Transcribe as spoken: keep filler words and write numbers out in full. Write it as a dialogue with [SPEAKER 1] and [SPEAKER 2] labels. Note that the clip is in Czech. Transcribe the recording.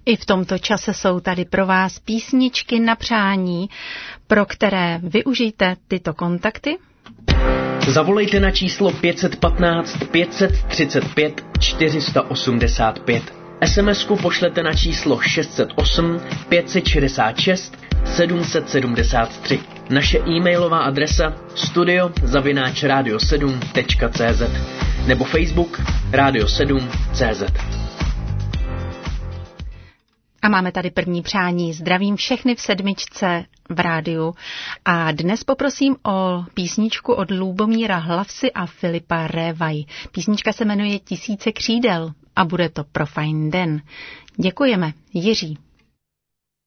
[SPEAKER 1] I v tomto čase jsou tady pro vás písničky na přání, pro které využijte tyto kontakty.
[SPEAKER 2] Zavolejte na číslo pět jedna pět, pět tři pět, čtyři osm pět. es em esku pošlete na číslo šest set osm, pět set šedesát šest, sedm set sedmdesát tři. Naše e-mailová adresa studio zavináč radio sedm tečka cé zet nebo Facebook radio sedm tečka cé zet.
[SPEAKER 1] A máme tady první přání. Zdravím všechny v sedmičce v rádiu a dnes poprosím o písničku od Lubomíra Hlavsy a Filipa Révaj. Písnička se jmenuje Tisíce křídel a bude to pro fajn den. Děkujeme, Jiří.